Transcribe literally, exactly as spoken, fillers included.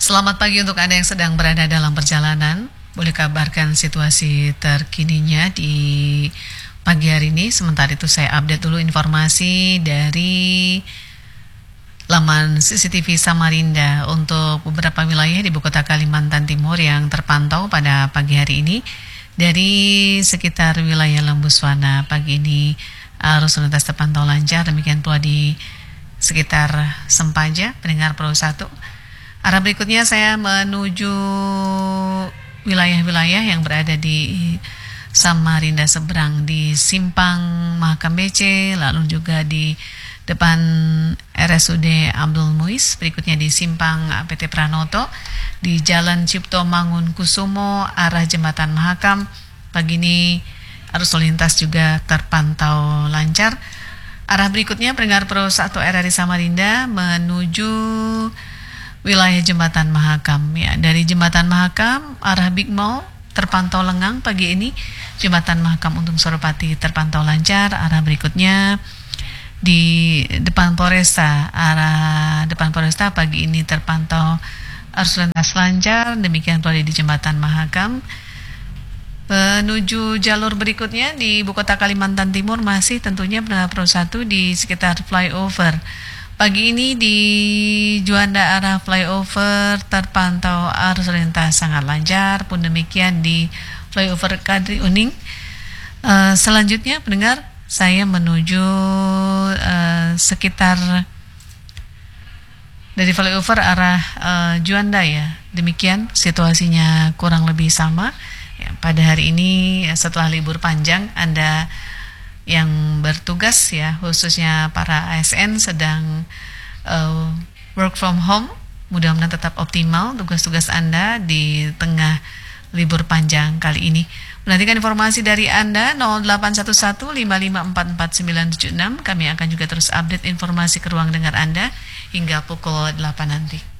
Selamat pagi untuk Anda yang sedang berada dalam perjalanan. Boleh kabarkan situasi terkininya di pagi hari ini. Sementara itu saya update dulu informasi dari laman C C T V Samarinda untuk beberapa wilayah di Ibu Kota Kalimantan Timur yang terpantau pada pagi hari ini. Dari sekitar wilayah Lembuswana pagi ini arus lalu lintas terpantau lancar. Demikian pula di sekitar Sempaja, pendengar Pro satu. Arah berikutnya saya menuju wilayah-wilayah yang berada di Samarinda seberang, di Simpang Mahakam B C, lalu juga di depan R S U D Abdul Muiz, berikutnya di Simpang P T Pranoto, di Jalan Cipto Mangun Kusumo, arah Jembatan Mahakam. Pagi ini arus lalu lintas juga terpantau lancar. Arah berikutnya pendengar Pro satu R R I Samarinda menuju wilayah Jembatan Mahakam, ya. Dari Jembatan Mahakam arah Big Mall terpantau lengang pagi ini. Jembatan Mahakam Untung Suropati terpantau lancar. Arah berikutnya di depan Polresta, arah depan Polresta pagi ini terpantau arus lintas lancar. Demikian pula di Jembatan Mahakam. Menuju jalur berikutnya di Ibu Kota Kalimantan Timur masih tentunya pendengar Pro satu di sekitar flyover. Pagi ini di Juanda arah flyover terpantau arus lintas sangat lancar, pun demikian di flyover Kadri Uning. Uh, selanjutnya pendengar, saya menuju uh, sekitar dari flyover arah uh, Juanda, ya. Demikian situasinya kurang lebih sama. Ya, pada hari ini setelah libur panjang, Anda yang bertugas, ya, khususnya para A S N sedang uh, work from home, mudah-mudahan tetap optimal tugas-tugas Anda di tengah libur panjang kali ini. Menantikan informasi dari Anda nol delapan satu satu lima lima empat empat sembilan tujuh enam. Kami akan juga terus update informasi ke ruang dengar Anda hingga pukul delapan nanti.